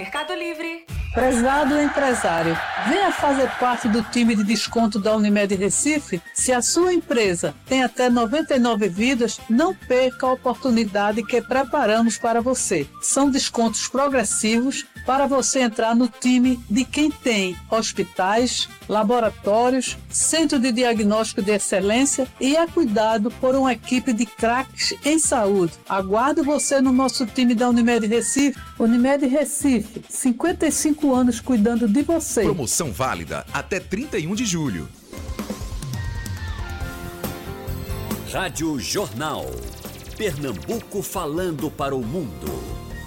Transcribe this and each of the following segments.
Mercado Livre. Prezado empresário, venha fazer parte do time de desconto da Unimed Recife. Se a sua empresa tem até 99 vidas, não perca a oportunidade que preparamos para você. São descontos progressivos para você entrar no time de quem tem hospitais, laboratórios, centro de diagnóstico de excelência e é cuidado por uma equipe de craques em saúde. Aguardo você no nosso time da Unimed Recife. Unimed Recife, 55 anos cuidando de você. Promoção válida até 31 de julho. Rádio Jornal. Pernambuco falando para o mundo.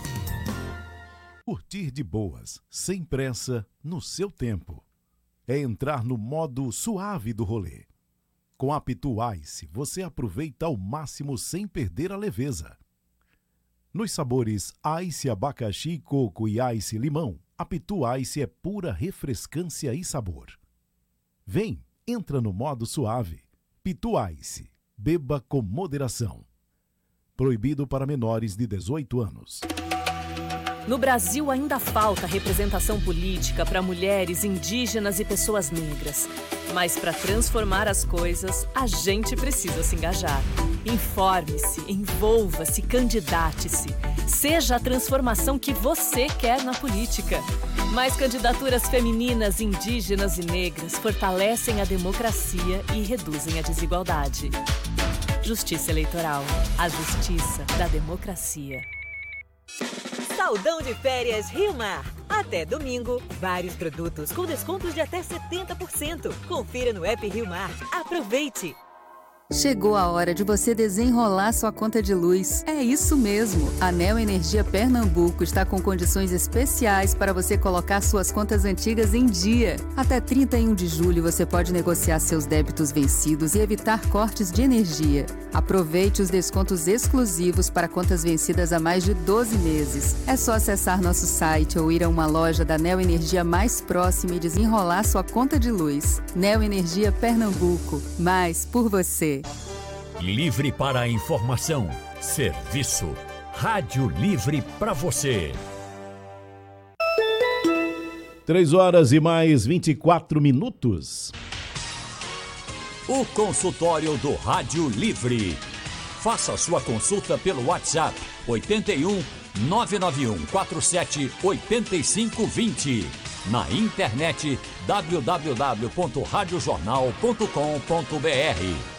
Curtir de boas, sem pressa, no seu tempo. É entrar no modo suave do rolê. Com a Pitu Ice, você aproveita ao máximo sem perder a leveza. Nos sabores Ice abacaxi, coco e Ice limão, a Pitu Ice é pura refrescância e sabor. Vem, entra no modo suave. Pitu Ice, beba com moderação. Proibido para menores de 18 anos. No Brasil ainda falta representação política para mulheres, indígenas e pessoas negras. Mas para transformar as coisas, a gente precisa se engajar. Informe-se, envolva-se, candidate-se. Seja a transformação que você quer na política. Mais candidaturas femininas, indígenas e negras fortalecem a democracia e reduzem a desigualdade. Justiça Eleitoral. A justiça da democracia. Saldão de férias Rio Mar. Até domingo, vários produtos com descontos de até 70%. Confira no app Rio Mar. Aproveite! Chegou a hora de você desenrolar sua conta de luz. É isso mesmo! A Neo Energia Pernambuco está com condições especiais para você colocar suas contas antigas em dia. Até 31 de julho você pode negociar seus débitos vencidos e evitar cortes de energia. Aproveite os descontos exclusivos para contas vencidas há mais de 12 meses. É só acessar nosso site ou ir a uma loja da Neo Energia mais próxima e desenrolar sua conta de luz. Neo Energia Pernambuco. Mais por você. Livre para a informação. Serviço. Rádio Livre para você. 3 horas e mais 24 minutos. O consultório do Rádio Livre. Faça sua consulta pelo WhatsApp 81 991 47 85 20. Na internet www.radiojornal.com.br.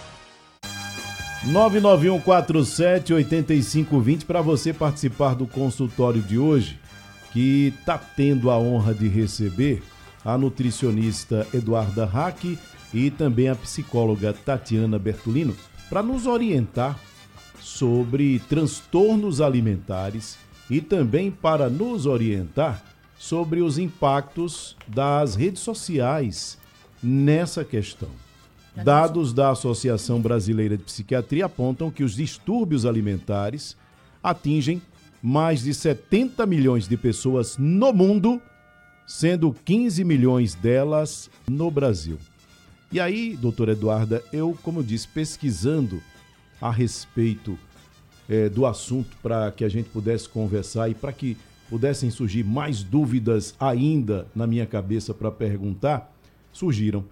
99147-8520 para você participar do consultório de hoje, que está tendo a honra de receber a nutricionista Eduarda Hack e também a psicóloga Tatiana Bertolino para nos orientar sobre transtornos alimentares e também para nos orientar sobre os impactos das redes sociais nessa questão. Dados da Associação Brasileira de Psiquiatria apontam que os distúrbios alimentares atingem mais de 70 milhões de pessoas no mundo, sendo 15 milhões delas no Brasil. E aí, doutora Eduarda, eu, como eu disse, pesquisando a respeito do assunto para que a gente pudesse conversar e para que pudessem surgir mais dúvidas ainda na minha cabeça para perguntar, surgiram.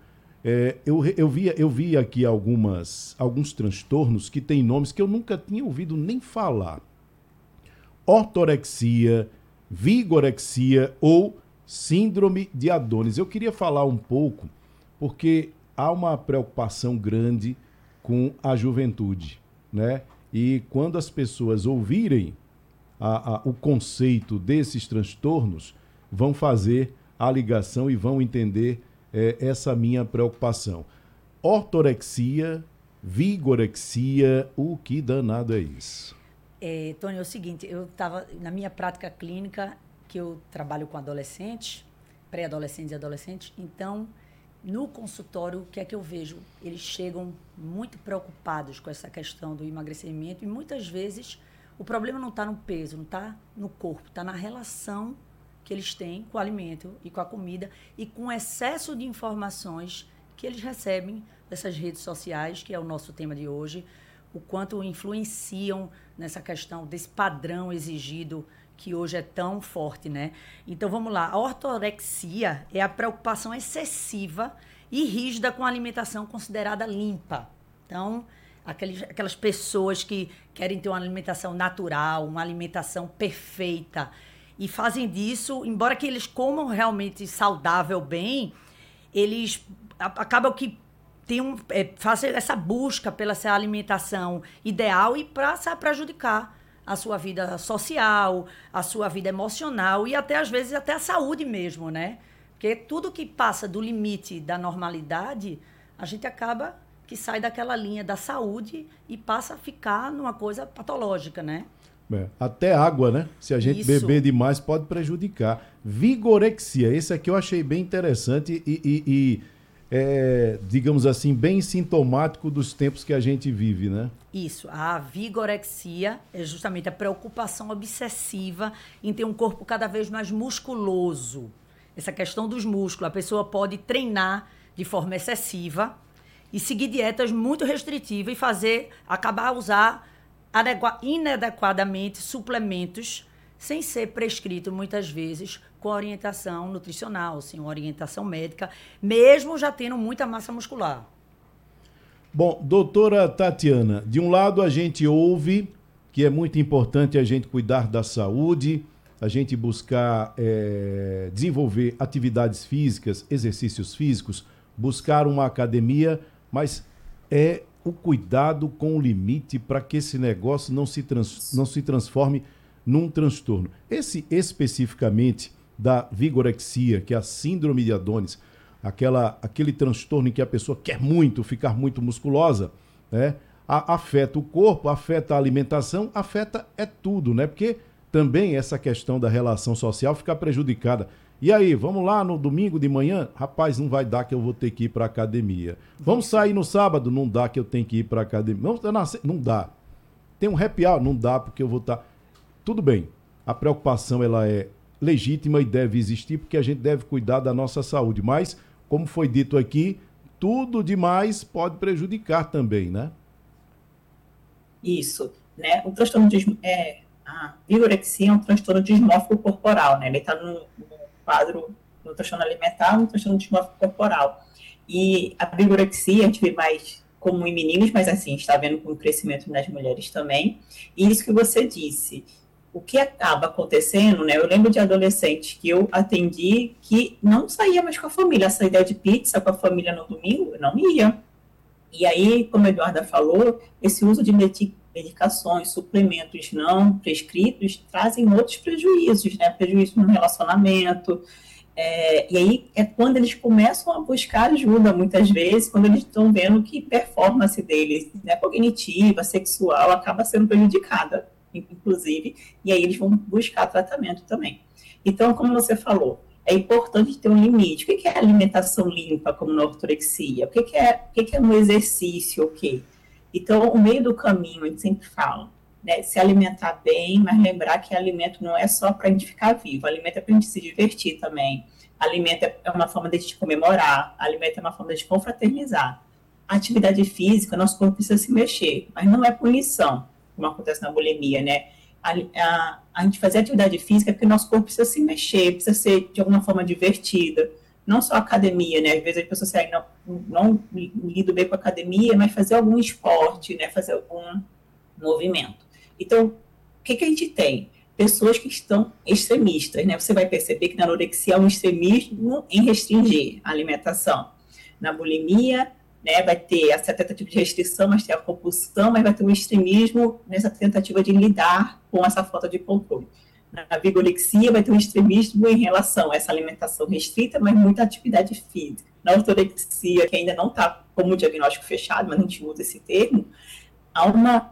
Eu vi aqui alguns transtornos que têm nomes que eu nunca tinha ouvido nem falar. Ortorexia, vigorexia ou síndrome de Adonis. Eu queria falar um pouco, porque há uma preocupação grande com a juventude, né? E quando as pessoas ouvirem o conceito desses transtornos, vão fazer a ligação e vão entender essa minha preocupação. Ortorexia, vigorexia, o que danado é isso? Tony, é o seguinte, eu estava na minha prática clínica, que eu trabalho com adolescentes, pré-adolescentes e adolescentes, então, no consultório, o que é que eu vejo? Eles chegam muito preocupados com essa questão do emagrecimento e muitas vezes o problema não está no peso, não está no corpo, está na relação que eles têm com o alimento e com a comida e com o excesso de informações que eles recebem dessas redes sociais, que é o nosso tema de hoje, o quanto influenciam nessa questão desse padrão exigido que hoje é tão forte, né? Então, vamos lá. A ortorexia é a preocupação excessiva e rígida com a alimentação considerada limpa. Então, aquelas pessoas que querem ter uma alimentação natural, uma alimentação perfeita, e fazem disso, embora que eles comam realmente saudável, bem, eles acabam que fazem essa busca pela essa alimentação ideal e para prejudicar a sua vida social, a sua vida emocional e até, às vezes, até a saúde mesmo, né? Porque tudo que passa do limite da normalidade, a gente acaba que sai daquela linha da saúde e passa a ficar numa coisa patológica, né? Até água, né? Se a gente Isso. beber demais, pode prejudicar. Vigorexia, esse aqui eu achei bem interessante e digamos assim, bem sintomático dos tempos que a gente vive, né? Isso, a vigorexia é justamente a preocupação obsessiva em ter um corpo cada vez mais musculoso. Essa questão dos músculos, a pessoa pode treinar de forma excessiva e seguir dietas muito restritivas e acabar a usar inadequadamente suplementos sem ser prescrito muitas vezes com orientação nutricional, sem orientação médica, mesmo já tendo muita massa muscular. Bom, doutora Tatiana, de um lado a gente ouve que é muito importante a gente cuidar da saúde, a gente buscar desenvolver atividades físicas, exercícios físicos, buscar uma academia, mas é o cuidado com o limite para que esse negócio não se transforme num transtorno. Esse especificamente da vigorexia, que é a síndrome de Adonis, aquele transtorno em que a pessoa quer muito ficar muito musculosa, né? Afeta o corpo, afeta a alimentação, afeta tudo, né? Porque também essa questão da relação social fica prejudicada. E aí, vamos lá no domingo de manhã? Rapaz, não vai dar que eu vou ter que ir para a academia. Vamos sair no sábado? Não dá que eu tenho que ir para a academia. Não dá. Tem um happy hour? Não dá porque eu vou estar... Tudo bem, a preocupação ela é legítima e deve existir porque a gente deve cuidar da nossa saúde. Mas, como foi dito aqui, tudo demais pode prejudicar também, né? Isso, né? O transtorno a vigorexia é um transtorno dismórfico corporal, né? Ele está no quadro no transtorno alimentar, no transtorno dismórfico corporal. E a vigorexia a gente vê mais comum em meninos, mas assim, está vendo com o crescimento nas mulheres também. E isso que você disse, o que acaba acontecendo, né? Eu lembro de adolescentes que eu atendi que não saía mais com a família. Essa ideia de pizza com a família no domingo, não ia. E aí, como a Eduarda falou, esse uso de medicações, suplementos não prescritos trazem outros prejuízos, né? Prejuízo no relacionamento. E aí é quando eles começam a buscar ajuda, muitas vezes, quando eles estão vendo que performance deles, né, cognitiva, sexual, acaba sendo prejudicada, inclusive, e aí eles vão buscar tratamento também. Então, como você falou, é importante ter um limite. O que é alimentação limpa, como na ortorexia? O que é um exercício, ok? Então, o meio do caminho, a gente sempre fala, né? Se alimentar bem, mas lembrar que alimento não é só para a gente ficar vivo, alimento é para a gente se divertir também. Alimento é uma forma de a gente comemorar, alimento é uma forma de a gente confraternizar. A atividade física, nosso corpo precisa se mexer, mas não é punição, como acontece na bulimia, né? A gente fazer atividade física é porque nosso corpo precisa se mexer, precisa ser de alguma forma divertida. Não só academia, né? Às vezes as pessoas não lidam bem com a academia, mas fazer algum esporte, né? Fazer algum movimento. Então, o que a gente tem? Pessoas que estão extremistas, né? Você vai perceber que na anorexia há um extremismo em restringir a alimentação. Na bulimia, né, vai ter essa tentativa de restrição, mas tem a compulsão, mas vai ter um extremismo nessa tentativa de lidar com essa falta de controle. Na vigorexia vai ter um extremismo em relação a essa alimentação restrita, mas muita atividade física. Na ortorexia, que ainda não está como diagnóstico fechado, mas a gente usa esse termo, há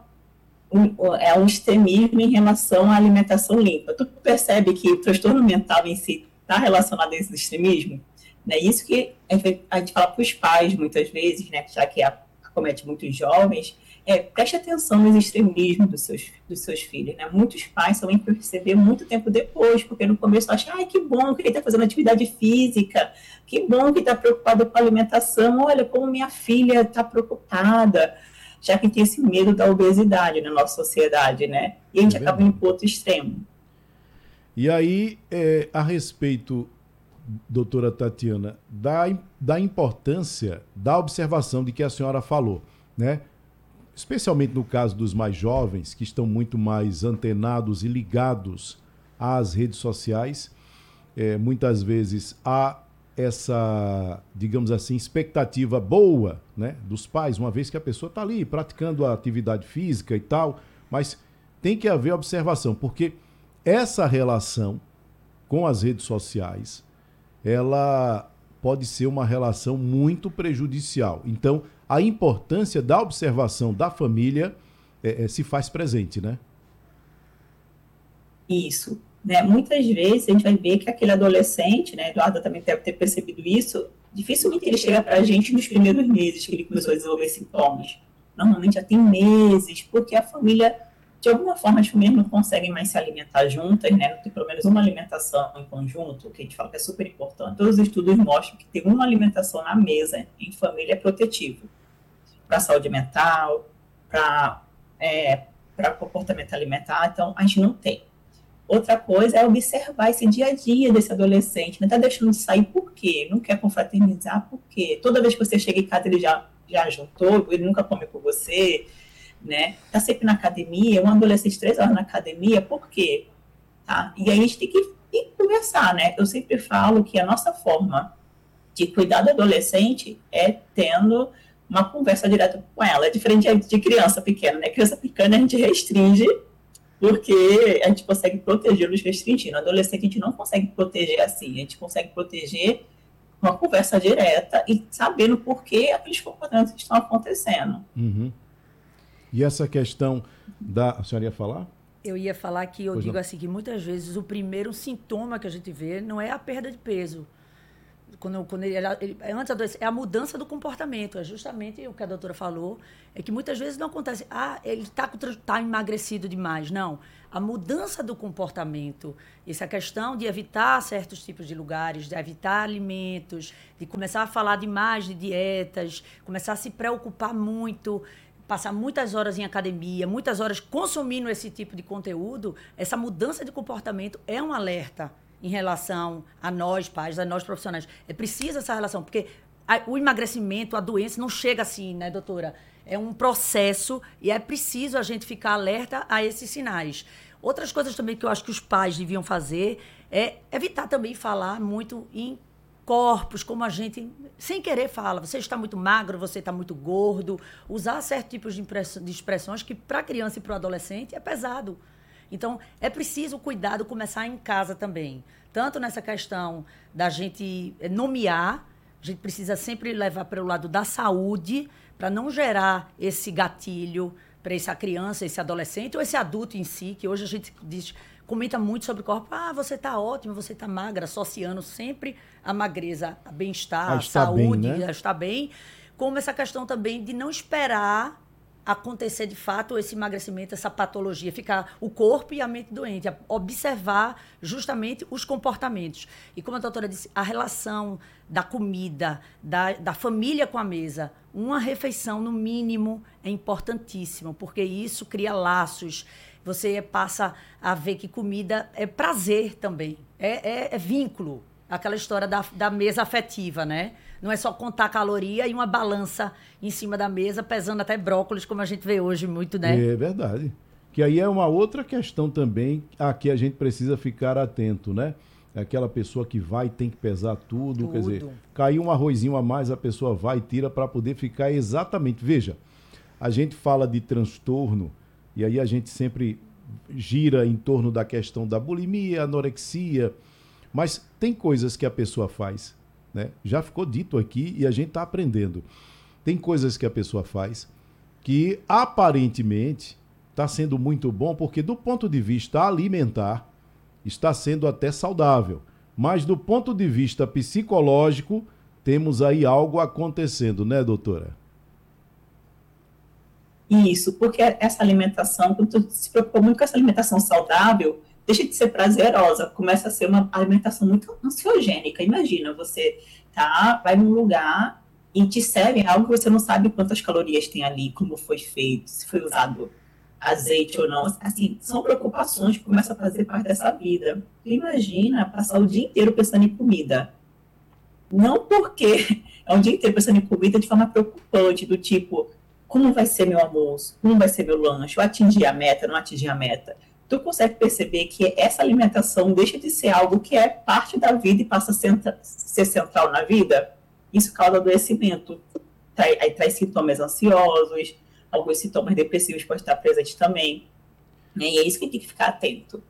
um extremismo em relação à alimentação limpa. Tu percebe que o transtorno mental em si está relacionado a esse extremismo? É isso que a gente fala para os pais, muitas vezes, né, já que acomete muitos jovens, preste atenção nos extremismos dos seus filhos. Né? Muitos pais só vêm perceber muito tempo depois, porque no começo acham, que bom que ele está fazendo atividade física, que bom que está preocupado com a alimentação, olha como minha filha está preocupada, já que tem esse medo da obesidade na nossa sociedade, né? E a gente acaba indo para o outro extremo. E aí, a respeito, doutora Tatiana, da importância da observação de que a senhora falou, né? Especialmente no caso dos mais jovens, que estão muito mais antenados e ligados às redes sociais, muitas vezes há essa, digamos assim, expectativa boa, né, dos pais, uma vez que a pessoa está ali praticando a atividade física e tal, mas tem que haver observação, porque essa relação com as redes sociais, ela pode ser uma relação muito prejudicial. Então, a importância da observação da família se faz presente, né? Isso. Né? Muitas vezes a gente vai ver que aquele adolescente, né, Eduardo também deve ter percebido isso, dificilmente ele chega para a gente nos primeiros meses que ele começou a desenvolver sintomas. Normalmente já tem meses, porque a família, de alguma forma, as famílias não conseguem mais se alimentar juntas, né? Não tem pelo menos uma alimentação em conjunto, que a gente fala que é super importante. Todos os estudos mostram que ter uma alimentação na mesa em família é protetivo para a saúde mental, para comportamento alimentar, então a gente não tem. Outra coisa é observar esse dia a dia desse adolescente. Não está deixando de sair por quê? Não quer confraternizar por quê? Toda vez que você chega em casa, ele já jantou, ele nunca come com você, né? Está sempre na academia, um adolescente 3 horas na academia, por quê? Tá? E aí a gente tem que conversar, né? Eu sempre falo que a nossa forma de cuidar do adolescente é tendo uma conversa direta com ela. É diferente de criança pequena, né? Criança pequena a gente restringe, porque a gente consegue protegê-los restringindo. Adolescente a gente não consegue proteger assim, a gente consegue proteger uma conversa direta e sabendo por que aqueles comportamentos estão acontecendo. Uhum. E essa questão A senhora ia falar? Eu ia falar que eu digo assim, que muitas vezes o primeiro sintoma que a gente vê não é a perda de peso. Quando ele antes é a mudança do comportamento. É justamente o que a doutora falou, é que muitas vezes não acontece, ele está emagrecido demais. Não, a mudança do comportamento, essa questão de evitar certos tipos de lugares, de evitar alimentos, de começar a falar demais de dietas, começar a se preocupar muito, passar muitas horas em academia, muitas horas consumindo esse tipo de conteúdo, essa mudança de comportamento é um alerta em relação a nós, pais, a nós, profissionais. É preciso essa relação, porque o emagrecimento, a doença, não chega assim, né, doutora? É um processo e é preciso a gente ficar alerta a esses sinais. Outras coisas também que eu acho que os pais deviam fazer é evitar também falar muito em corpos, como a gente, sem querer, fala. Você está muito magro, você está muito gordo. Usar certos tipos de expressões que, para a criança e para o adolescente, é pesado. Então, é preciso o cuidado começar em casa também. Tanto nessa questão da gente nomear, a gente precisa sempre levar para o lado da saúde, para não gerar esse gatilho para essa criança, esse adolescente, ou esse adulto em si, que hoje a gente comenta muito sobre o corpo. Você está ótima, você está magra, associando sempre a magreza, a bem-estar, a saúde, bem, né? A estar bem. Como essa questão também de não esperar acontecer de fato esse emagrecimento, essa patologia, ficar o corpo e a mente doente, observar justamente os comportamentos. E como a doutora disse, a relação da comida, da família com a mesa, uma refeição no mínimo é importantíssimo, porque isso cria laços. Você passa a ver que comida é prazer também, é vínculo, aquela história da mesa afetiva, né? Não é só contar caloria e uma balança em cima da mesa, pesando até brócolis, como a gente vê hoje muito, né? É verdade. Que aí é uma outra questão também a que a gente precisa ficar atento, né? Aquela pessoa que vai tem que pesar tudo. Quer dizer, caiu um arrozinho a mais, a pessoa vai e tira para poder ficar exatamente. Veja, a gente fala de transtorno e aí a gente sempre gira em torno da questão da bulimia, anorexia, mas tem coisas que a pessoa faz, né? Já ficou dito aqui e a gente está aprendendo. Tem coisas que a pessoa faz que aparentemente está sendo muito bom, porque do ponto de vista alimentar está sendo até saudável, mas do ponto de vista psicológico temos aí algo acontecendo, né, doutora? Isso, porque essa alimentação, quando tu se preocupa muito com essa alimentação saudável, deixa de ser prazerosa, começa a ser uma alimentação muito ansiogênica. Imagina, você vai num lugar e te servem algo que você não sabe quantas calorias tem ali, como foi feito, se foi usado azeite ou não. Assim, são preocupações que começam a fazer parte dessa vida. Imagina passar o dia inteiro pensando em comida. Não porque é um dia inteiro pensando em comida de forma preocupante, do tipo, como vai ser meu almoço? Como vai ser meu lanche? Eu atingi a meta, não atingi a meta? Tu consegue perceber que essa alimentação deixa de ser algo que é parte da vida e passa a ser central na vida? Isso causa adoecimento. Aí traz sintomas ansiosos, alguns sintomas depressivos podem estar presentes também. E é isso que tem que ficar atento.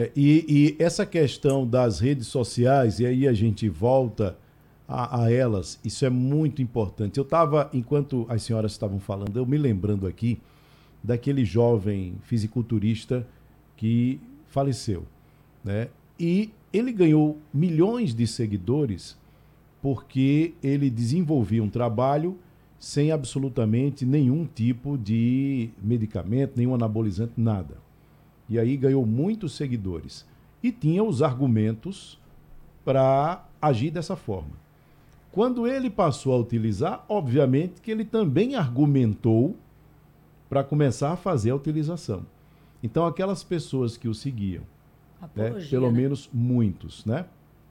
E essa questão das redes sociais, e aí a gente volta a elas, isso é muito importante. Eu estava, enquanto as senhoras estavam falando, eu me lembrando aqui daquele jovem fisiculturista que faleceu, né? E ele ganhou milhões de seguidores porque ele desenvolvia um trabalho sem absolutamente nenhum tipo de medicamento, nenhum anabolizante, nada. E aí ganhou muitos seguidores. E tinha os argumentos para agir dessa forma. Quando ele passou a utilizar, obviamente que ele também argumentou para começar a fazer a utilização. Então, aquelas pessoas que o seguiam, Apologia, né? Pelo menos muitos, né?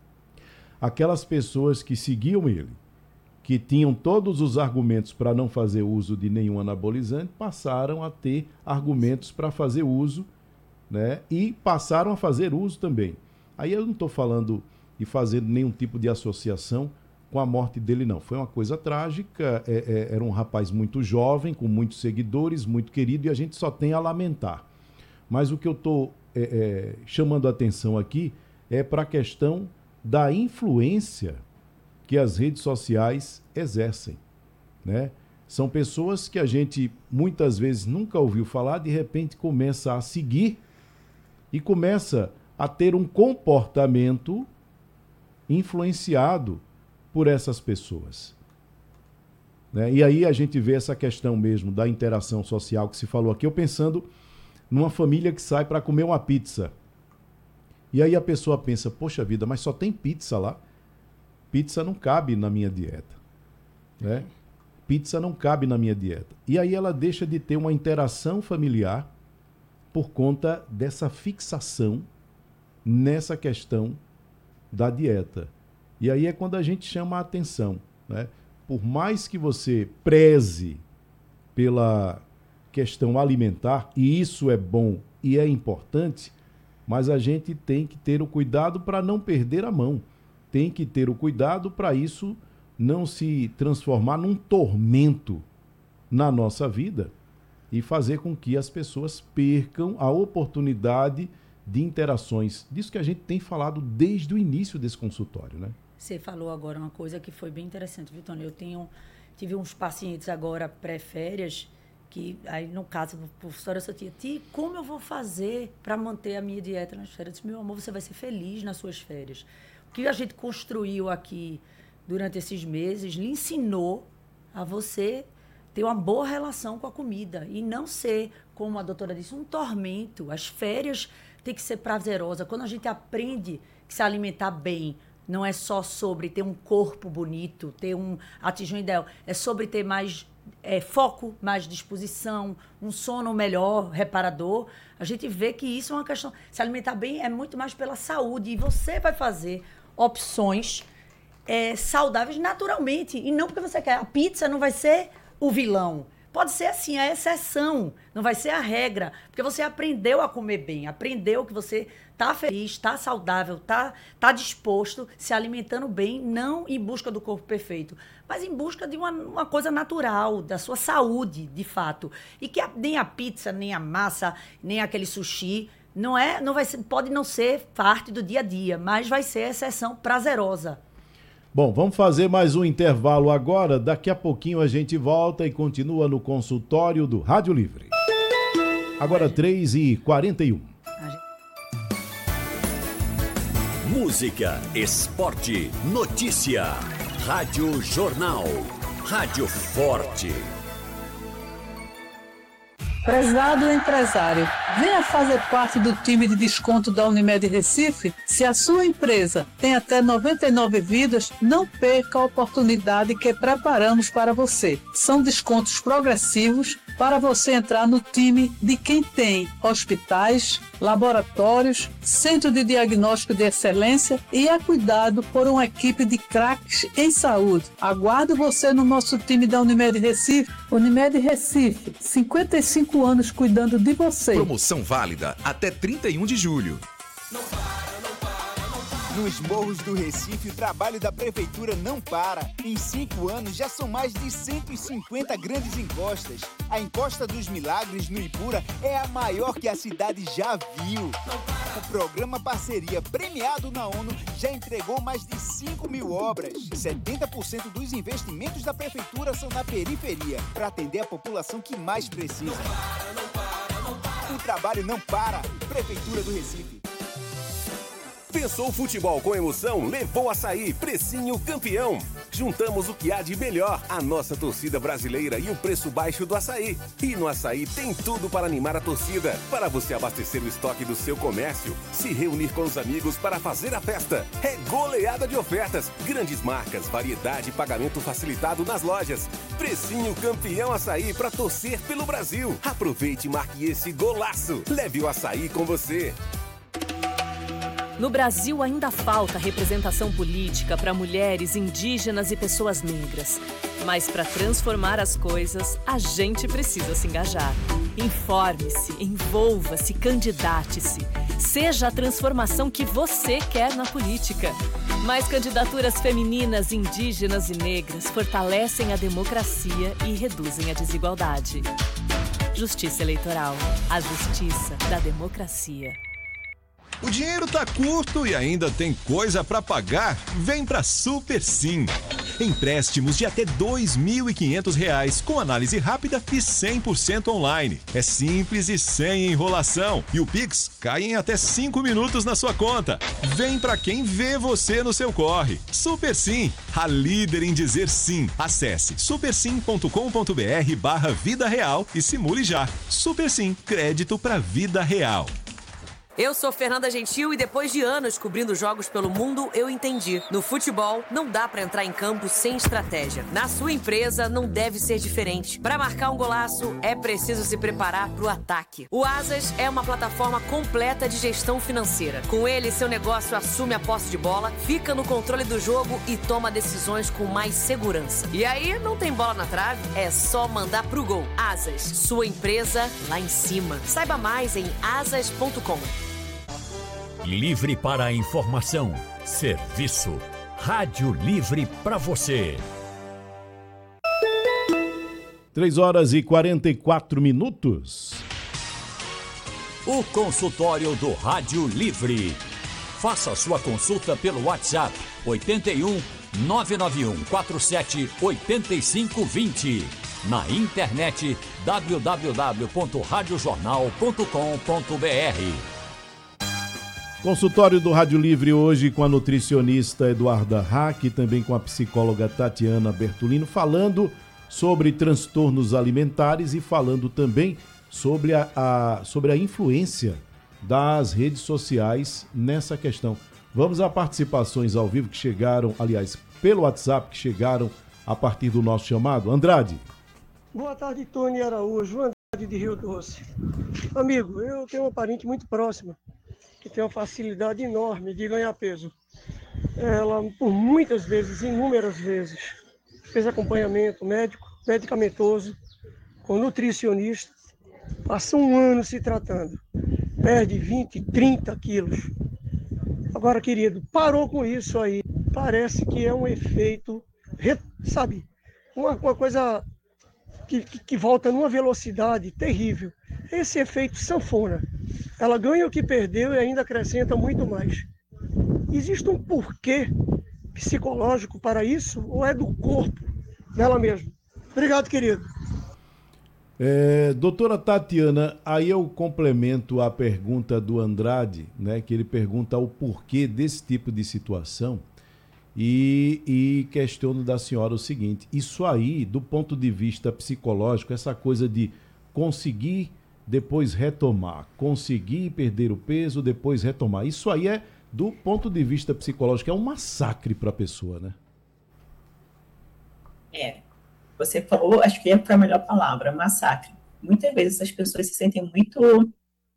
Aquelas pessoas que seguiam ele, que tinham todos os argumentos para não fazer uso de nenhum anabolizante, passaram a ter argumentos para fazer uso, né? E passaram a fazer uso também. Aí eu não estou falando e fazendo nenhum tipo de associação com a morte dele, não. Foi uma coisa trágica, era um rapaz muito jovem, com muitos seguidores, muito querido, e a gente só tem a lamentar. Mas o que eu estou chamando a atenção aqui é para a questão da influência que as redes sociais exercem, né? São pessoas que a gente muitas vezes nunca ouviu falar, de repente começa a seguir e começa a ter um comportamento influenciado por essas pessoas, né? E aí a gente vê essa questão mesmo da interação social que se falou aqui, eu pensando numa família que sai para comer uma pizza. E aí a pessoa pensa, poxa vida, mas só tem pizza lá. Pizza não cabe na minha dieta, né? Pizza não cabe na minha dieta. E aí ela deixa de ter uma interação familiar por conta dessa fixação nessa questão da dieta. E aí é quando a gente chama a atenção, né? Por mais que você preze pela questão alimentar, e isso é bom e é importante, mas a gente tem que ter o cuidado para não perder a mão. Tem que ter o cuidado para isso não se transformar num tormento na nossa vida e fazer com que as pessoas percam a oportunidade de interações. Disso que a gente tem falado desde o início desse consultório, né? Você falou agora uma coisa que foi bem interessante, viu, Tony? Eu tive uns pacientes agora pré-férias que, aí no caso, a professora só tinha, como eu vou fazer para manter a minha dieta nas férias? Eu disse, meu amor, você vai ser feliz nas suas férias. O que a gente construiu aqui durante esses meses lhe ensinou a você ter uma boa relação com a comida e não ser, como a doutora disse, um tormento. As férias têm que ser prazerosas. Quando a gente aprende que se alimentar bem não é só sobre ter um corpo bonito, atingir um ideal, é sobre ter mais foco, mais disposição, um sono melhor, reparador. A gente vê que isso é uma questão... Se alimentar bem é muito mais pela saúde. E você vai fazer opções saudáveis naturalmente. E não porque você quer. A pizza não vai ser o vilão. Pode ser, assim, a exceção. Não vai ser a regra. Porque você aprendeu a comer bem. Aprendeu que você está feliz, está saudável, está disposto, se alimentando bem, não em busca do corpo perfeito, mas em busca de uma coisa natural, da sua saúde, de fato. E que nem a pizza, nem a massa, nem aquele sushi, pode não ser parte do dia a dia, mas vai ser exceção prazerosa. Bom, vamos fazer mais um intervalo agora. Daqui a pouquinho a gente volta e continua no consultório do Rádio Livre. Agora 3h41. Música, esporte, notícia. Rádio Jornal. Rádio Forte. Prezado empresário, venha fazer parte do time de desconto da Unimed Recife. Se a sua empresa tem até 99 vidas, não perca a oportunidade que preparamos para você. São descontos progressivos para você entrar no time de quem tem hospitais, laboratórios, centro de diagnóstico de excelência e é cuidado por uma equipe de craques em saúde. Aguardo você no nosso time da Unimed Recife. Unimed Recife, 55 anos cuidando de você. Promoção válida até 31 de julho. Nos morros do Recife, o trabalho da Prefeitura não para. Em 5 anos, já são mais de 150 grandes encostas. A Encosta dos Milagres, no Ibura, é a maior que a cidade já viu. O programa Parceria, premiado na ONU, já entregou mais de 5.000 obras. 70% dos investimentos da Prefeitura são na periferia, para atender a população que mais precisa. O trabalho não para. Prefeitura do Recife. Pensou futebol com emoção? Levou Açaí, precinho campeão. Juntamos o que há de melhor, a nossa torcida brasileira e o preço baixo do açaí. E no Açaí tem tudo para animar a torcida, para você abastecer o estoque do seu comércio, se reunir com os amigos para fazer a festa. É goleada de ofertas, grandes marcas, variedade e pagamento facilitado nas lojas. Precinho campeão Açaí para torcer pelo Brasil. Aproveite e marque esse golaço. Leve o Açaí com você. No Brasil ainda falta representação política para mulheres, indígenas e pessoas negras. Mas para transformar as coisas, a gente precisa se engajar. Informe-se, envolva-se, candidate-se. Seja a transformação que você quer na política. Mais candidaturas femininas, indígenas e negras fortalecem a democracia e reduzem a desigualdade. Justiça Eleitoral. A justiça da democracia. O dinheiro tá curto e ainda tem coisa para pagar? Vem pra Super Sim. Empréstimos de até R$ 2.500 com análise rápida e 100% online. É simples e sem enrolação. E o Pix cai em até 5 minutos na sua conta. Vem pra quem vê você no seu corre. Super Sim, a líder em dizer sim. Acesse supersim.com.br/vida real e simule já. Super Sim, crédito pra vida real. Eu sou Fernanda Gentil e depois de anos cobrindo jogos pelo mundo, eu entendi. No futebol, não dá pra entrar em campo sem estratégia. Na sua empresa, não deve ser diferente. Pra marcar um golaço, é preciso se preparar pro ataque. O Asas é uma plataforma completa de gestão financeira. Com ele, seu negócio assume a posse de bola, fica no controle do jogo e toma decisões com mais segurança. E aí, não tem bola na trave? É só mandar pro gol. Asas, sua empresa lá em cima. Saiba mais em asas.com. Livre para a informação, serviço, rádio livre para você. 3h44. O consultório do Rádio Livre. Faça sua consulta pelo WhatsApp 81 991 47 8520. Na internet www.radiojornal.com.br. Consultório do Rádio Livre hoje com a nutricionista Eduarda Hack e também com a psicóloga Tatiana Bertolino, falando sobre transtornos alimentares e falando também sobre a influência das redes sociais nessa questão. Vamos a participações ao vivo que chegaram, aliás, pelo WhatsApp, que chegaram a partir do nosso chamado. Andrade. Boa tarde, Tony Araújo, Andrade de Rio Doce. Amigo, eu tenho uma parente muito próxima que tem uma facilidade enorme de ganhar peso. Ela, por muitas vezes, inúmeras vezes, fez acompanhamento médico, medicamentoso, com nutricionista, passa um ano se tratando, perde 20, 30 quilos. Agora, querido, parou com isso aí, parece que é um efeito, sabe, uma coisa que volta numa velocidade terrível. Esse efeito sanfona. Ela ganha o que perdeu e ainda acrescenta muito mais. Existe um porquê psicológico para isso ou é do corpo dela mesma? Obrigado, querido. Doutora Tatiana, aí eu complemento a pergunta do Andrade, né, que ele pergunta o porquê desse tipo de situação e questiono da senhora o seguinte: isso aí, do ponto de vista psicológico, essa coisa de conseguir depois retomar, conseguir perder o peso, depois retomar, isso aí é, do ponto de vista psicológico, é um massacre para a pessoa, né? Você falou, acho que foi a melhor palavra, massacre. muitas vezes essas pessoas se sentem muito,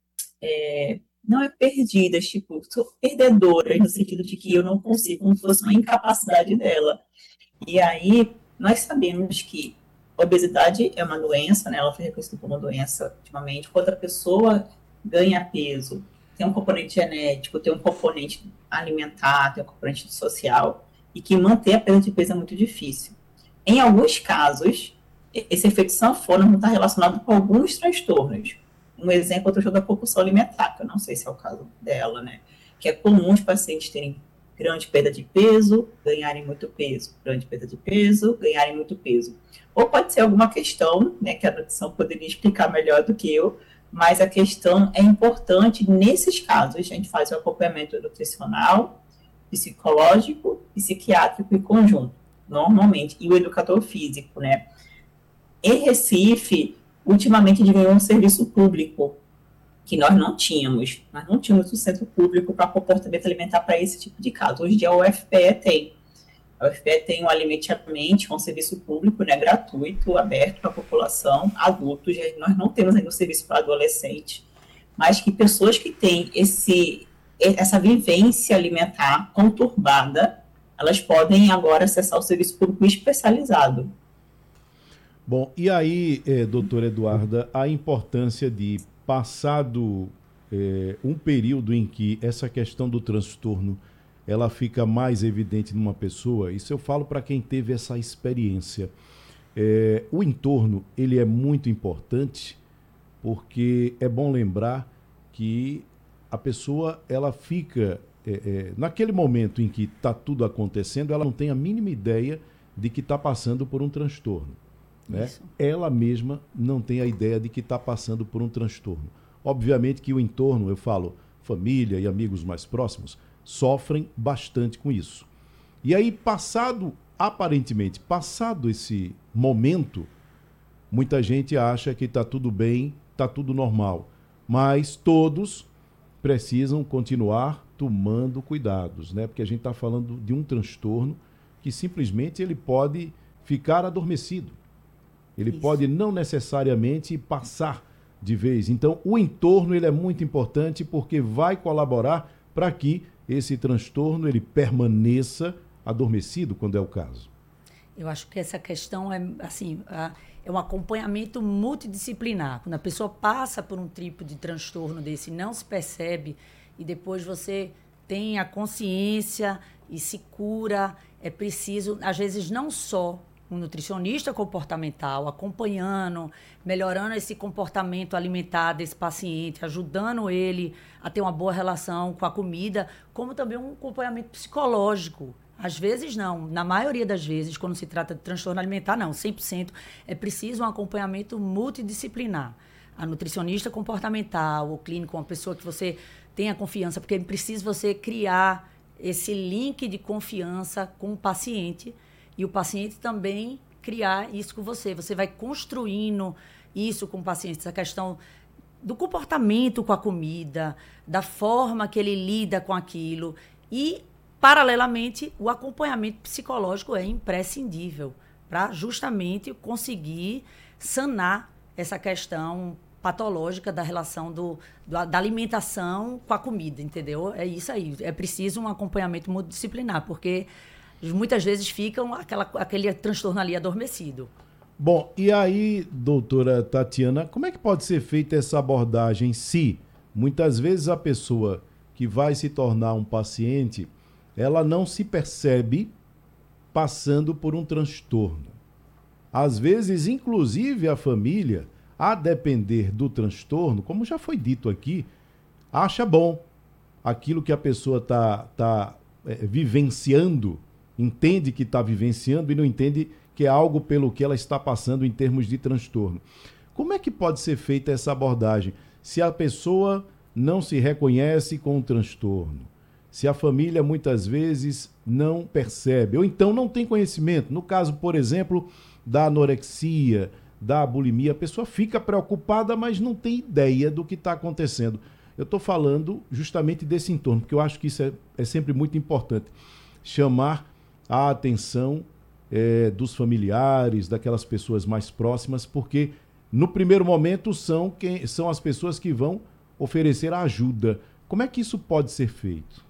não é perdidas, tipo, são perdedoras, no sentido de que eu não consigo, como se fosse uma incapacidade dela. E aí, nós sabemos que obesidade é uma doença, né? Ela foi reconhecida como uma doença ultimamente. Quando a pessoa ganha peso, tem um componente genético, tem um componente alimentar, tem um componente social, e que manter a perda de peso é muito difícil. Em alguns casos, esse efeito sanfona não está relacionado com alguns transtornos. Um exemplo é o transtorno da compulsão alimentar, que eu não sei se é o caso dela, né? Que é comum os pacientes terem grande perda de peso, ganharem muito peso, grande perda de peso, ganharem muito peso. Ou pode ser alguma questão, né, que a nutrição poderia explicar melhor do que eu, mas a questão é importante nesses casos. A gente faz o acompanhamento nutricional, psicológico, psiquiátrico em conjunto, normalmente, e o educador físico, né? Em Recife, ultimamente, ganhou um serviço público que nós não tínhamos. Nós não tínhamos um centro público para comportamento alimentar para esse tipo de caso. Hoje em dia, a UFPE tem. A UFPE tem o Alimente a Mente, que é um serviço público, né, gratuito, aberto para a população, adultos. Nós não temos ainda um serviço para adolescente, mas que pessoas que têm essa vivência alimentar conturbada, elas podem agora acessar o serviço público especializado. Bom, e aí, doutora Eduarda, a importância de, passado um período em que essa questão do transtorno ela fica mais evidente numa pessoa, isso eu falo para quem teve essa experiência. O entorno, ele é muito importante, porque é bom lembrar que a pessoa, ela fica, naquele momento em que está tudo acontecendo, ela não tem a mínima ideia de que está passando por um transtorno. Né? Ela mesma não tem a ideia de que está passando por um transtorno. Obviamente que o entorno, eu falo, família e amigos mais próximos, sofrem bastante com isso. E aí, aparentemente, passado esse momento, muita gente acha que está tudo bem, está tudo normal. Mas todos precisam continuar tomando cuidados, né? Porque a gente está falando de um transtorno que simplesmente ele pode ficar adormecido. Ele pode não necessariamente passar de vez. Então, o entorno ele é muito importante porque vai colaborar para que esse transtorno ele permaneça adormecido, quando é o caso. Eu acho que essa questão é um acompanhamento multidisciplinar. Quando a pessoa passa por um tipo de transtorno desse, não se percebe, e depois você tem a consciência e se cura, é preciso, às vezes, não só um nutricionista comportamental acompanhando, melhorando esse comportamento alimentar desse paciente, ajudando ele a ter uma boa relação com a comida, como também um acompanhamento psicológico. Às vezes não, na maioria das vezes, quando se trata de transtorno alimentar, não, 100%, é preciso um acompanhamento multidisciplinar. A nutricionista comportamental, o clínico, uma pessoa que você tenha confiança, porque é preciso você criar esse link de confiança com o paciente, e o paciente também criar isso com você. Você vai construindo isso com o paciente, essa questão do comportamento com a comida, da forma que ele lida com aquilo. E, paralelamente, o acompanhamento psicológico é imprescindível para justamente conseguir sanar essa questão patológica da relação da alimentação com a comida, entendeu? É isso aí. É preciso um acompanhamento multidisciplinar, porque muitas vezes ficam aquele transtorno ali adormecido. Bom, e aí, doutora Tatiana, como é que pode ser feita essa abordagem se, muitas vezes, a pessoa que vai se tornar um paciente, ela não se percebe passando por um transtorno? Às vezes, inclusive, a família, a depender do transtorno, como já foi dito aqui, acha bom aquilo que a pessoa está vivenciando, entende que está vivenciando e não entende que é algo pelo que ela está passando em termos de transtorno. Como é que pode ser feita essa abordagem se a pessoa não se reconhece com o transtorno? Se a família muitas vezes não percebe ou então não tem conhecimento? No caso, por exemplo, da anorexia, da bulimia, a pessoa fica preocupada, mas não tem ideia do que está acontecendo. Eu estou falando justamente desse entorno, porque eu acho que isso é sempre muito importante. Chamar a atenção dos familiares, daquelas pessoas mais próximas, porque no primeiro momento, são as pessoas que vão oferecer ajuda. Como é que isso pode ser feito?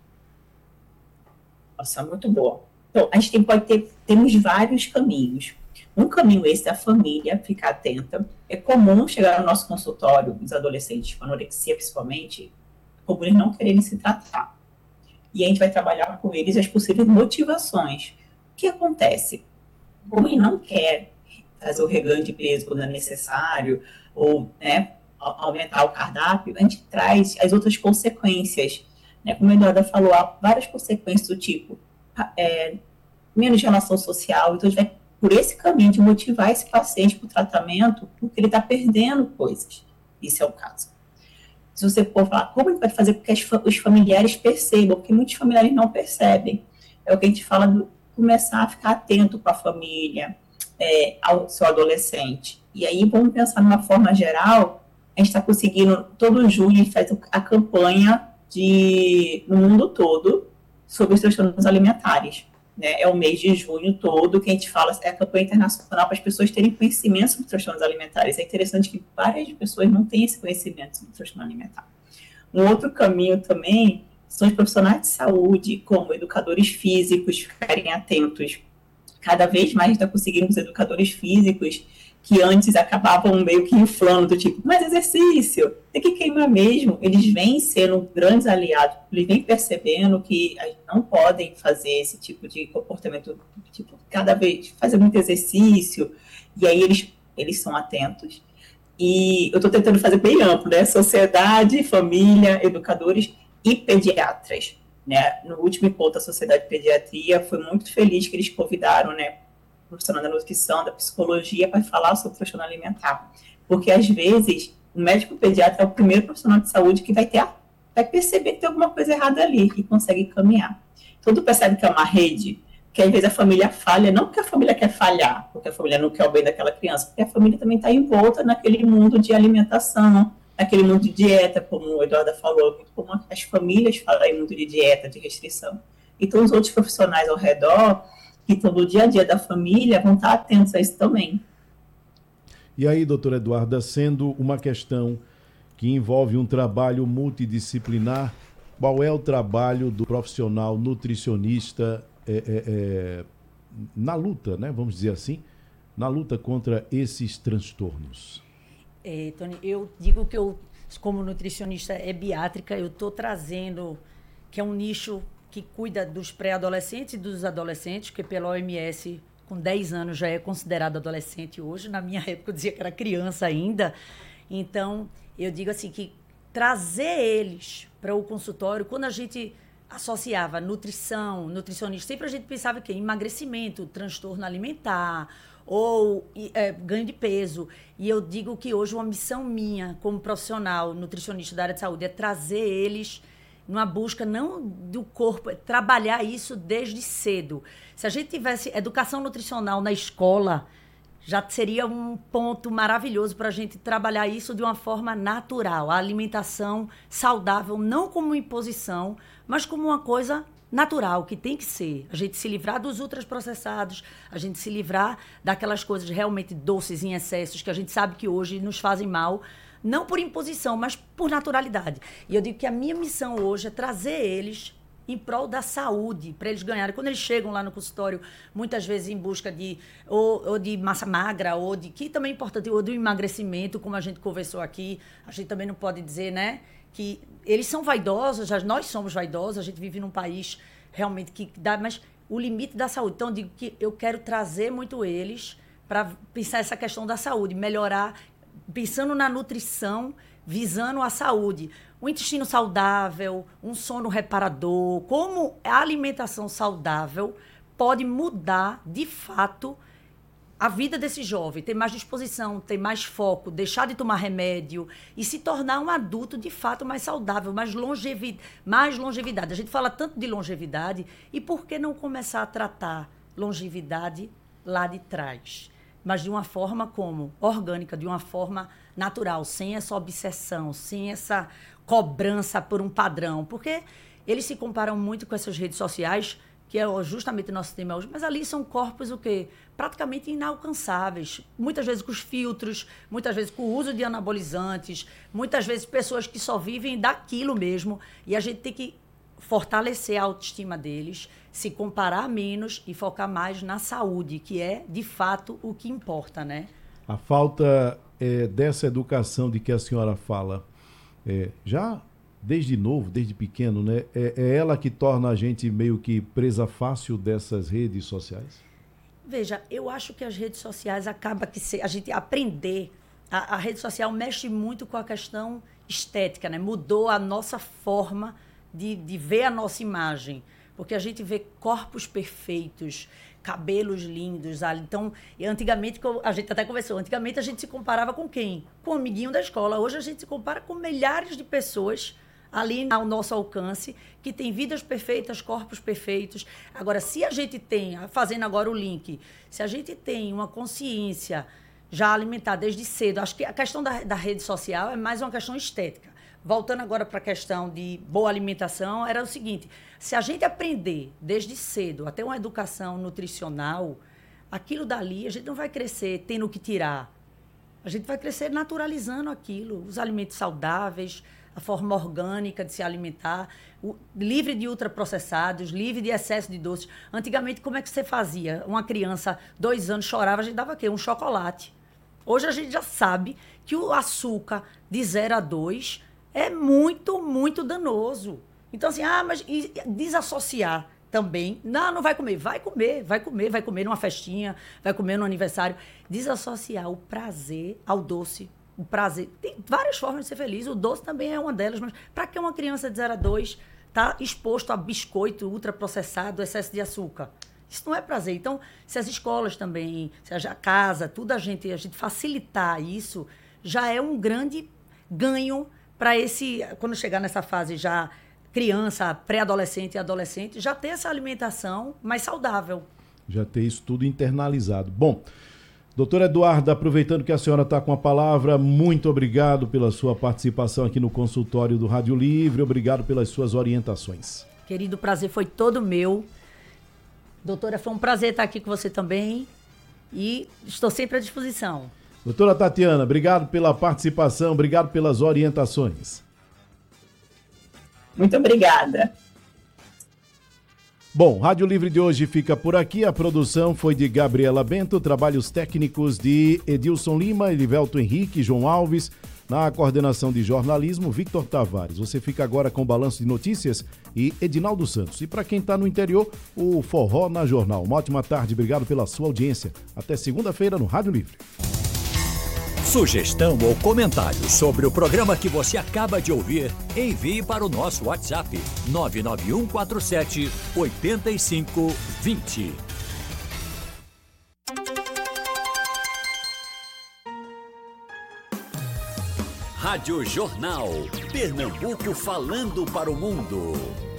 Nossa, muito boa. Então, a gente temos vários caminhos. Um caminho esse da família, ficar atenta. É comum chegar no nosso consultório, os adolescentes com anorexia, principalmente, como eles não quererem se tratar. E a gente vai trabalhar com eles as possíveis motivações. O que acontece? Como ele não quer fazer o reganho de peso quando é necessário, ou, né, aumentar o cardápio, a gente traz as outras consequências. Né? Como a Eduarda falou, há várias consequências do tipo menos relação social, então a gente vai por esse caminho de motivar esse paciente para o tratamento, porque ele está perdendo coisas. Isso é o caso. Se você for falar, como a gente vai fazer com que os familiares percebam? Porque muitos familiares não percebem. É o que a gente fala de começar a ficar atento com a família, ao seu adolescente. E aí, vamos pensar de uma forma geral, a gente está conseguindo, todo junho, a gente faz a campanha no mundo todo sobre os transtornos alimentares. Né? É o mês de junho todo que a gente fala, é a campanha internacional para as pessoas terem conhecimento sobre transtornos alimentares. É interessante que várias pessoas não têm esse conhecimento sobre transtorno alimentar. Um outro caminho também são os profissionais de saúde, como educadores físicos, ficarem atentos. Cada vez mais a gente está conseguindo os educadores físicos que antes acabavam meio que inflando, do tipo, mas exercício, tem que queimar mesmo. Eles vêm sendo grandes aliados, eles vêm percebendo que não podem fazer esse tipo de comportamento, tipo, cada vez fazer muito exercício, e aí eles são atentos. E eu estou tentando fazer bem amplo, né? Sociedade, família, educadores e pediatras. Né? No último encontro da Sociedade de Pediatria, foi muito feliz que eles convidaram, né, o profissional da nutrição, da psicologia, para falar sobre transtorno alimentar. Porque, às vezes, o médico pediatra é o primeiro profissional de saúde que vai perceber que tem alguma coisa errada ali e consegue caminhar. Todo percebe que é uma rede, que às vezes a família falha, não porque a família quer falhar, porque a família não quer o bem daquela criança, porque a família também está envolta naquele mundo de alimentação, naquele mundo de dieta, como o Eduardo falou, como as famílias falam em mundo de dieta, de restrição. Então, os outros profissionais ao redor, que estão no dia a dia da família, vão estar atentos a isso também. E aí, doutora Eduarda, sendo uma questão que envolve um trabalho multidisciplinar, qual é o trabalho do profissional nutricionista na luta, né, vamos dizer assim, na luta contra esses transtornos? Tony, eu digo que eu, como nutricionista ebiátrica, eu estou trazendo, que é um nicho que cuida dos pré-adolescentes e dos adolescentes, que pela OMS, com 10 anos, já é considerado adolescente hoje. Na minha época, eu dizia que era criança ainda. Então, eu digo assim, que trazer eles para o consultório, quando a gente associava nutrição, nutricionista, sempre a gente pensava que emagrecimento, transtorno alimentar, ou ganho de peso. E eu digo que hoje uma missão minha, como profissional nutricionista da área de saúde, é trazer eles numa busca não do corpo, é trabalhar isso desde cedo. Se a gente tivesse educação nutricional na escola, já seria um ponto maravilhoso para a gente trabalhar isso de uma forma natural. A alimentação saudável, não como imposição, mas como uma coisa natural, que tem que ser. A gente se livrar dos ultraprocessados, a gente se livrar daquelas coisas realmente doces em excessos, que a gente sabe que hoje nos fazem mal, não por imposição, mas por naturalidade. E eu digo que a minha missão hoje é trazer eles em prol da saúde, para eles ganharem. Quando eles chegam lá no consultório, muitas vezes em busca de ou de massa magra, ou de, que também é importante, ou do emagrecimento, como a gente conversou aqui, a gente também não pode dizer, né, que eles são vaidosos, nós somos vaidosos, a gente vive num país realmente que dá, mas o limite da saúde. Então, eu digo que eu quero trazer muito eles para pensar essa questão da saúde, melhorar, pensando na nutrição, visando a saúde. O intestino saudável, um sono reparador, como a alimentação saudável pode mudar, de fato, a vida desse jovem, ter mais disposição, ter mais foco, deixar de tomar remédio e se tornar um adulto, de fato, mais saudável, mais longevidade. A gente fala tanto de longevidade, e por que não começar a tratar longevidade lá de trás? Mas de uma forma como? Orgânica, de uma forma natural, sem essa obsessão, sem essa cobrança por um padrão. Porque eles se comparam muito com essas redes sociais, que é justamente o nosso tema hoje, mas ali são corpos o quê? Praticamente inalcançáveis, muitas vezes com os filtros, muitas vezes com o uso de anabolizantes, muitas vezes pessoas que só vivem daquilo mesmo, e a gente tem que fortalecer a autoestima deles, se comparar menos e focar mais na saúde, que é, de fato, o que importa, né? A falta dessa educação de que a senhora fala, já desde novo, desde pequeno, né? É ela que torna a gente meio que presa fácil dessas redes sociais? Veja, eu acho que as redes sociais acaba que a gente aprender, a rede social mexe muito com a questão estética, né? Mudou a nossa forma de ver a nossa imagem, porque a gente vê corpos perfeitos, cabelos lindos. Então, antigamente, a gente até conversou, antigamente a gente se comparava com quem? Com o amiguinho da escola. Hoje a gente se compara com milhares de pessoas ali ao nosso alcance, que tem vidas perfeitas, corpos perfeitos. Agora, se a gente tem, fazendo agora o link, se a gente tem uma consciência já alimentar desde cedo, acho que a questão da rede social é mais uma questão estética. Voltando agora para a questão de boa alimentação, era o seguinte, se a gente aprender desde cedo a ter uma educação nutricional, aquilo dali a gente não vai crescer tendo que tirar. A gente vai crescer naturalizando aquilo, os alimentos saudáveis, a forma orgânica de se alimentar, livre de ultraprocessados, livre de excesso de doces. Antigamente, como é que você fazia? Uma criança, 2 anos, chorava, a gente dava o quê? Um chocolate. Hoje a gente já sabe que o açúcar de 0 a 2 é muito, muito danoso. Então, assim, mas desassociar também. Não vai comer. Vai comer numa festinha, vai comer no aniversário. Desassociar o prazer ao doce. O prazer. Tem várias formas de ser feliz. O doce também é uma delas. Mas para que uma criança de 0 a 2 está exposto a biscoito ultraprocessado, excesso de açúcar? Isso não é prazer. Então, se as escolas também, se a casa, tudo a gente facilitar isso, já é um grande ganho para quando chegar nessa fase já criança, pré-adolescente e adolescente, já ter essa alimentação mais saudável. Já ter isso tudo internalizado. Bom, doutora Eduarda, aproveitando que a senhora está com a palavra, muito obrigado pela sua participação aqui no consultório do Rádio Livre, obrigado pelas suas orientações. Querido, o prazer foi todo meu. Doutora, foi um prazer estar aqui com você também e estou sempre à disposição. Doutora Tatiana, obrigado pela participação, obrigado pelas orientações. Muito obrigada. Bom, Rádio Livre de hoje fica por aqui. A produção foi de Gabriela Bento, trabalhos técnicos de Edilson Lima, Elivelto Henrique, João Alves, na coordenação de jornalismo, Victor Tavares. Você fica agora com o Balanço de Notícias e Edinaldo Santos. E para quem está no interior, o Forró na Jornal. Uma ótima tarde, obrigado pela sua audiência. Até segunda-feira no Rádio Livre. Sugestão ou comentário sobre o programa que você acaba de ouvir, envie para o nosso WhatsApp 99147 8520. Rádio Jornal. Pernambuco falando para o mundo.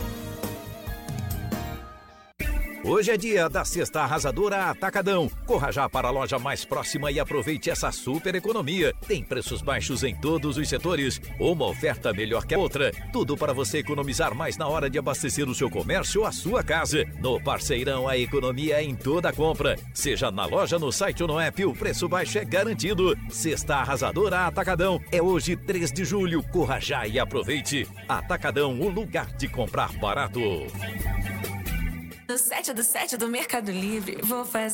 Hoje é dia da Cesta Arrasadora Atacadão. Corra já para a loja mais próxima e aproveite essa super economia. Tem preços baixos em todos os setores, uma oferta melhor que a outra. Tudo para você economizar mais na hora de abastecer o seu comércio ou a sua casa. No Parceirão, a economia é em toda a compra. Seja na loja, no site ou no app, o preço baixo é garantido. Cesta Arrasadora Atacadão. É hoje, 3 de julho. Corra já e aproveite. Atacadão, o lugar de comprar barato. No 7 do Mercado Livre, vou fazer